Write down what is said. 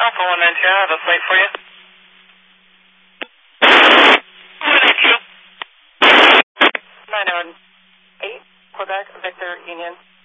Calling Montana, that's late for you. 908, Quebec, Victor, Union.